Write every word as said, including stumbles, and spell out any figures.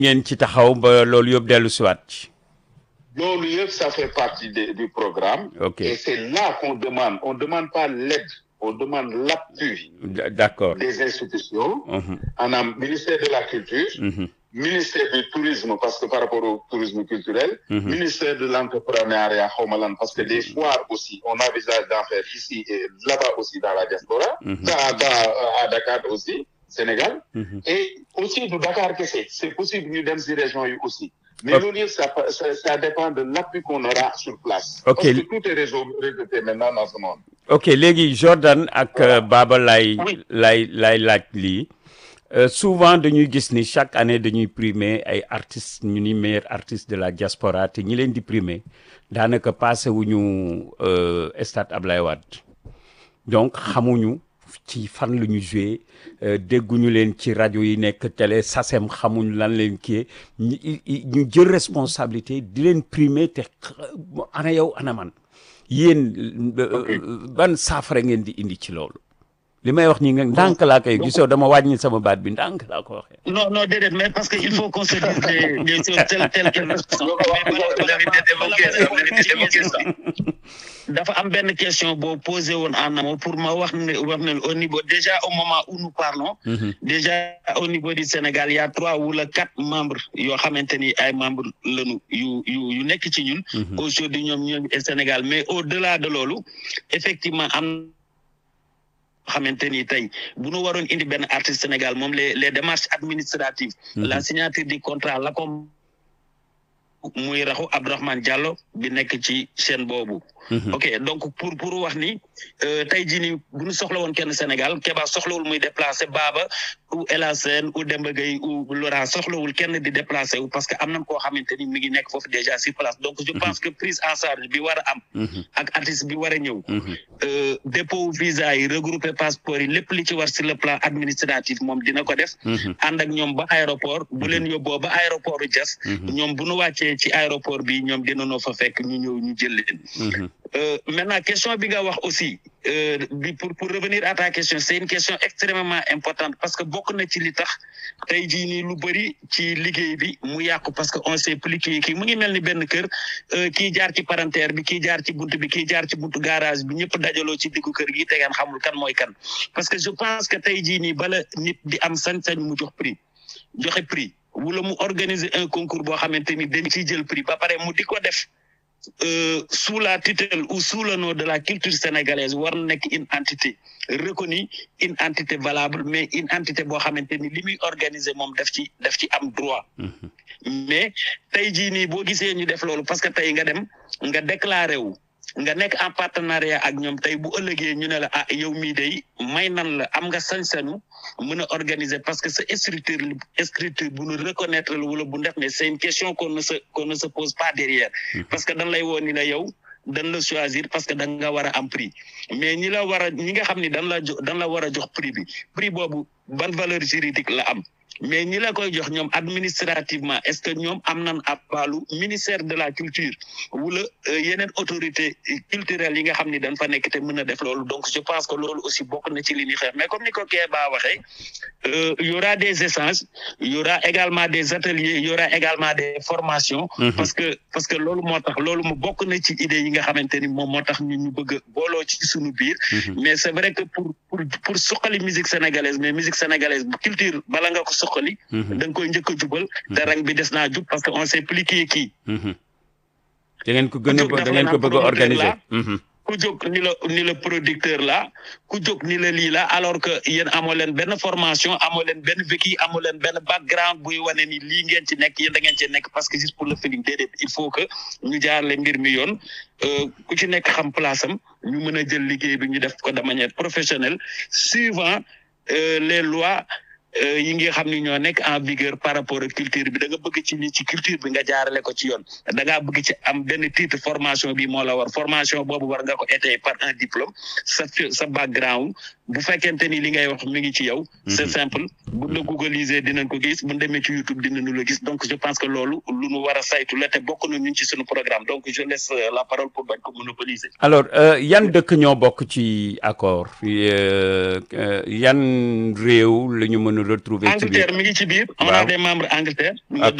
ngeen ci taxaw ba loolu yëpp dellu si waat ci. loolu yëpp ça fait partie de, du programme. Ok. Et c'est là qu'on demande on demande pas l'aide, on demande l'appui D- d'accord. des institutions. Mhm. maanaam ministère de la culture. Mhm. ministère du tourisme parce que par rapport au tourisme culturel. Mhm. ministère de l'entrepreneuriat xaw ma lan parce que des foires aussi on envisage d'en faire ici et là-bas aussi dans la diaspora. Mhm. dans dans à Dakar aussi Sénégal. Mhm. et aussi du Dakar kese c'est possible ñu dem ci région yi aussi. mais Ok. loolu yëpp ça ça ça dépend de l'appui qu'on aura sur place. Ok. parce que tout est réseau réseauté maintenant dans ce monde. ok léegi Jordan ak Voilà. euh, Baba lay Oui. lay lay laaj lii euh, souvent dañuy gis ni chaque année dañuy primer ay artistes ñu ni meilleur artiste de la diaspora te ñi leen di primer daanaka passé wuñu euh, stade Ablaye Wade donc xamuñu ci fan la ñu joué euh, dégguñu leen ci rajo yi nekk télé sasem xamuñu lan leen kii ñu ñu jël responsabilité di leen primer te xa- ana yow ana man yéen euh, Ok. ban saafara ngeen di indi ci loolu li may wax nii nga ndànk laa koy gisoo dama wàññi sama baat bi ndànk laa ko waxee. Non, non, déedéet, mais parce qu'il faut qu'on se dise des, des choses telles, telles qu'elles sont. Mais balaa- Vous avez évoqué ça, vous avez balaa- évoqué ça. dafa am benn question boo posé woon en amont pour ma wax ne wax ne au niveau déjà au moment où nous parlons. Mhm. déjà au niveau du Sénégal il y a trois wala quatre membres yoo xamante ni ay membres lañu yu yu yu nekk ci ñun. Mhm. aujourd'hui ñoom ñoo ngi Sénégal mais au-delà de loolu effectivement am xamante ni tey bu nu waroon indi benn artiste Sénégal moom les les démarches administratives. Mhm. la signature du contrat la ko muy raxu Abdourahmane Diallo bi nekk ci chaîne boobu. Mhm. ok donc pour pour wax ni euh, tey jii nii bu ñu soxla woon kenn Sénégal Keba soxlawul muy déplacer Baba ou El Hassane ou Demba Gueye ou Laurent soxlawul kenn di déplacer wu parce que am nañ koo xamante ni mi ngi nekk foofu déjà sur place donc je pense que prise en charge bi war a am. Mhm. ak artiste bi war a ñëw. Mhm. euh, dépôt visa yi regrouper passeport yi lépp li ci war sur le plan administratif moom dina ko def. Mhm. ànd ak ñoom ba aéroport bu leen yóbboo ba aéroport u Diass. Mhm. ñoom bu nu wàccee ci aéroport bi ñoom dinañoo fa fekk ñu ñëw ñu jël leen. Mhm. Euh, maintenant question bi nga wax aussi euh, bi pour pour revenir à ta question c'est une question extrêmement importante parce que bokk na ci li tax tey jii nii lu bëri ci liggéey bi mu yàqu parce que on sait plus kii kii mu ngi mel ni benn kër euh, kii jaar ci parentère bi kii jaar ci buntu bi kii jaar ci buntu garage bi ñëpp dajaloo ci diggu kër gi te ngeen xamul kan mooy kan parce que je pense que tey jii nii bala nit di am sañ-sañ mu jox prix joxe prix wala mu organiser un concours boo xamante ni dañ ciy jël prix ba pare mu di ko def. Euh, sous la tutelle ou sous le nom de la culture sénégalaise war na nekk une entité reconnue une entité valable mais une entité boo xamante ni li muy organiser moom daf ci daf ci am droit. Mhm. mais tey jii nii boo gisee ñu def loolu parce que tey nga dem nga déclaré wu nga nekk en partenariat ak ñoom tey bu ëllëgee ñu ne la ah yow mii day may nan la am nga sañ-sañu mën a organiser parce que sa structure structure bu nu reconnaître la wala bu ndef mais c'est une question qu'on ne se qu'on ne se pose pas derrière parce que dañ lay woo ni la yow dañ la choisir parce que da nga war a am prix mais ñi la war a ñi nga xam ni dañ la jox dañ la war a jox prix bi prix boobu ban valeur juridique la am mais ñi la koy jox ñoom administrativement est-ce que ñoom am nañ abalu ministère de la culture wala yeneen autorité culturelle yi nga xam ni dañ fa nekk te mën a def loolu donc je pense que loolu aussi bokk na ci li ñuy xeex mais comme ni ko Keba waxee euh, y aura des échanges y aura également des ateliers y aura également des formations. Mhm. parce que parce que loolu moo tax loolu mu bokk na ci idée yi nga xamante ni moom moo tax ñu ñu bëgg a booloo ci suñu biir. Mhm. mais c'est vrai que pour pour pour suqali musique sénégalaise mais musique sénégalaise culture bala nga ko suqali. Mhm. da nga koy njëkk a jubal. te rang bi des naa jub parce que on sait plus qui est qui. Mhm. da ngeen ko gën a Ku jóg da dafa ngeen la ko naan bëgg a promoteur organiser. la. Mhm. ku jóg ni la ni la producteur la ku jóg ni la lii la alors que yéen amoo leen benn formation amoo leen benn vécu amoo leen benn background buy wane ni lii ngeen ci nekk yéen da ngeen ci nekk parce que juste pour le feeling déedéet il faut que ñu jaarale mbir mi yoon euh, ku ci nekk xam place am ñu mën a jël liggéey bi ñu def ko de manière professionnelle suivant euh, les lois euh, yi nga xam ni ñoo nekk en vigueur par rapport ak culture bi da nga bëgg ci ni ci culture bi nga jaarale ko ci yoon da ngaa bëgg ci am benn titre formation bi moo la war formation boobu war nga ko étayer par un diplôme sa sa background bu fekkente ni li ngay wax mi ngi ci yow. c'est simple bu la googliser dinañ ko gis bu demee ci YouTube dinañu la gis donc je pense que loolu lu nu war a saytu la te bokk na ñun ci suñu programme donc je laisse euh, la parole pour bañ ko monopoliser. alors euh, yan dëkk ñoo bokk ci accord euh, euh, yan réew la ñu mën a retrouver ci biir Angleterre mi ngi ci biir on a waaw des membres Angleterre ok